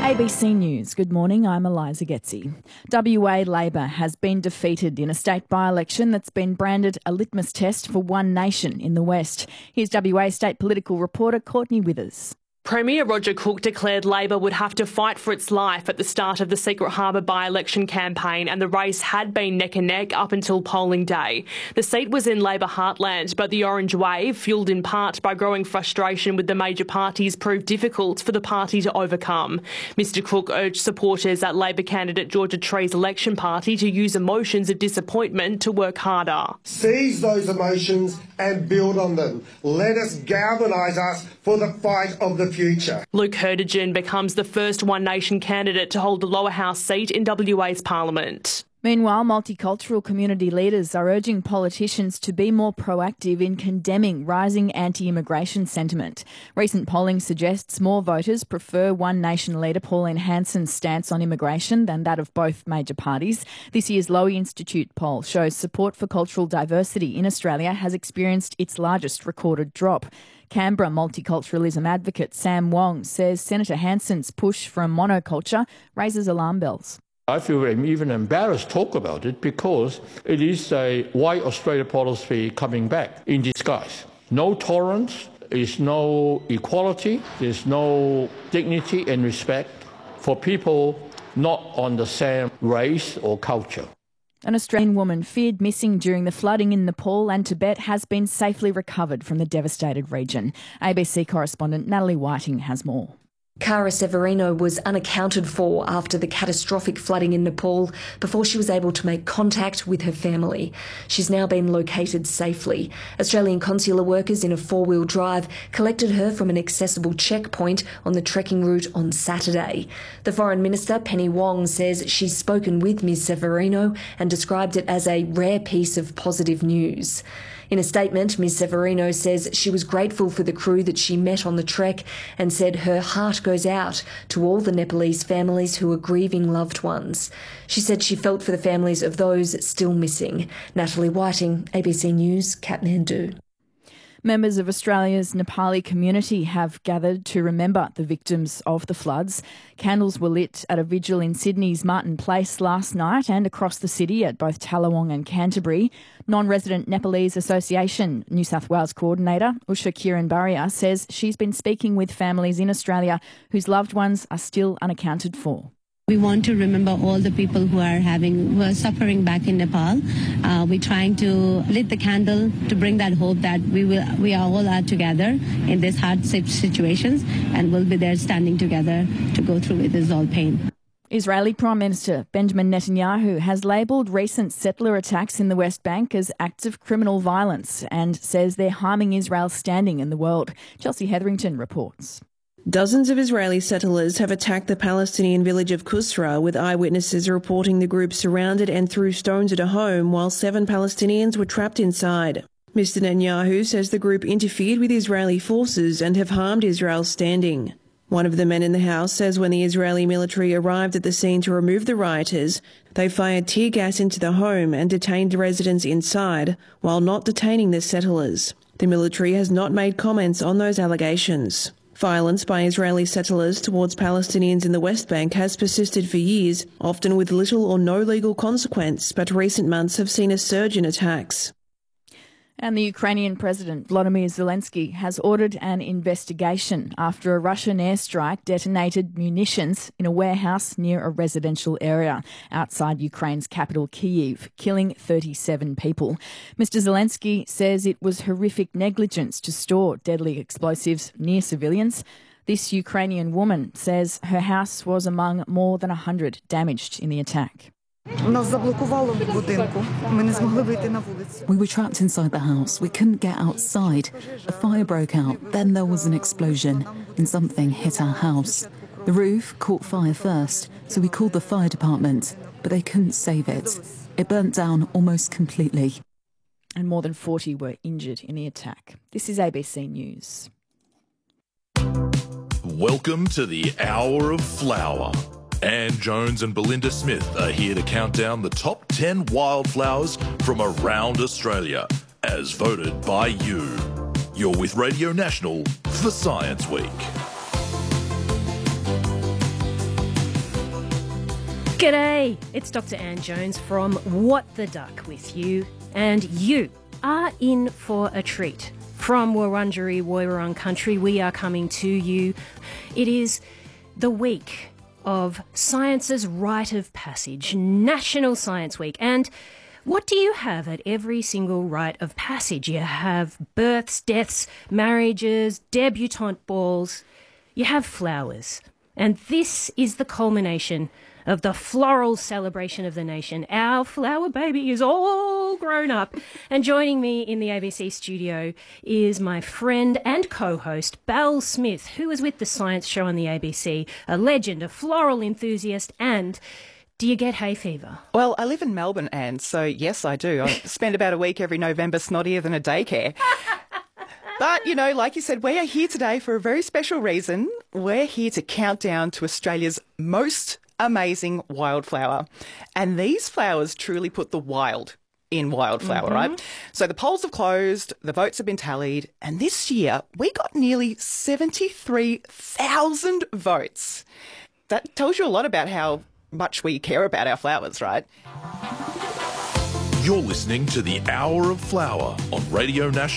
ABC News. Good morning, I'm Eliza Getzi. WA Labor has been defeated in a state by-election that's been branded a litmus test for One Nation in the West. Here's WA state political reporter Courtney Withers. Premier Roger Cook declared Labor would have to fight for its life at the start of the Secret Harbour by-election campaign, and the race had been neck and neck up until polling day. The seat was in Labor heartland, but the orange wave, fuelled in part by growing frustration with the major parties, proved difficult for the party to overcome. Mr Cook urged supporters at Labor candidate Georgia Tree's election party to use emotions of disappointment to work harder. Seize those emotions and build on them. Let us galvanise us for the fight of the future. Luke Hurdigen becomes the first One Nation candidate to hold the lower house seat in WA's parliament. Meanwhile, multicultural community leaders are urging politicians to be more proactive in condemning rising anti-immigration sentiment. Recent polling suggests more voters prefer One Nation leader Pauline Hanson's stance on immigration than that of both major parties. This year's Lowy Institute poll shows support for cultural diversity in Australia has experienced its largest recorded drop. Canberra multiculturalism advocate Sam Wong says Senator Hanson's push for a monoculture raises alarm bells. I feel even embarrassed to talk about it because it is a white Australia policy coming back in disguise. No tolerance, there's no equality, there's no dignity and respect for people not on the same race or culture. An Australian woman feared missing during the flooding in Nepal and Tibet has been safely recovered from the devastated region. ABC correspondent Natalie Whiting has more. Cara Severino was unaccounted for after the catastrophic flooding in Nepal before she was able to make contact with her family. She's now been located safely. Australian consular workers in a four-wheel drive collected her from an accessible checkpoint on the trekking route on Saturday. The Foreign Minister, Penny Wong, says she's spoken with Ms Severino and described it as a rare piece of positive news. In a statement, Ms Severino says she was grateful for the crew that she met on the trek and said her heart goes out to all the Nepalese families who are grieving loved ones. She said she felt for the families of those still missing. Natalie Whiting, ABC News, Kathmandu. Members of Australia's Nepali community have gathered to remember the victims of the floods. Candles were lit at a vigil in Sydney's Martin Place last night and across the city at both Tallawong and Canterbury. Non-resident Nepalese Association New South Wales coordinator Usha Kiran Baria says she's been speaking with families in Australia whose loved ones are still unaccounted for. We want to remember all the people who are suffering back in Nepal. We're trying to lit the candle to bring that hope that we are all together in these hard situations, and we'll be there standing together to go through with this all pain. Israeli Prime Minister Benjamin Netanyahu has labelled recent settler attacks in the West Bank as acts of criminal violence and says they're harming Israel's standing in the world. Chelsea Hetherington reports. Dozens of Israeli settlers have attacked the Palestinian village of Kusra, with eyewitnesses reporting the group surrounded and threw stones at a home while 7 Palestinians were trapped inside. Mr Netanyahu says the group interfered with Israeli forces and have harmed Israel's standing. One of the men in the house says when the Israeli military arrived at the scene to remove the rioters, they fired tear gas into the home and detained the residents inside, while not detaining the settlers. The military has not made comments on those allegations. Violence by Israeli settlers towards Palestinians in the West Bank has persisted for years, often with little or no legal consequence, but recent months have seen a surge in attacks. And the Ukrainian President Volodymyr Zelensky has ordered an investigation after a Russian airstrike detonated munitions in a warehouse near a residential area outside Ukraine's capital Kyiv, killing 37 people. Mr Zelensky says it was horrific negligence to store deadly explosives near civilians. This Ukrainian woman says her house was among more than 100 damaged in the attack. We were trapped inside the house. We couldn't get outside. A fire broke out. Then there was an explosion and something hit our house. The roof caught fire first, so we called the fire department, but they couldn't save it. It burnt down almost completely. And more than 40 were injured in the attack. This is ABC News. Welcome to the Hour of Flower. Anne Jones and Belinda Smith are here to count down the top 10 wildflowers from around Australia, as voted by you. You're with Radio National for Science Week. G'day, it's Dr. Anne Jones from What the Duck with you, and you are in for a treat. From Wurundjeri Woiwurrung country, we are coming to you. It is the week of Science's Rite of Passage, National Science Week, and what do you have at every single rite of passage? You have births, deaths, marriages, debutante balls. You have flowers. And this is the culmination of the floral celebration of the nation. Our flower baby is all grown up. And joining me in the ABC studio is my friend and co-host, Belle Smith, who was with the Science Show on the ABC, a legend, a floral enthusiast, and do you get hay fever? Well, I live in Melbourne, Anne, so yes, I do. I spend about a week every November snottier than a daycare. But, you know, like you said, we are here today for a very special reason. We're here to count down to Australia's most amazing wildflower. And these flowers truly put the wild in wildflower, right? So the polls have closed, the votes have been tallied, and this year we got nearly 73,000 votes. That tells you a lot about how much we care about our flowers, right? You're listening to The Hour of Flower on Radio National.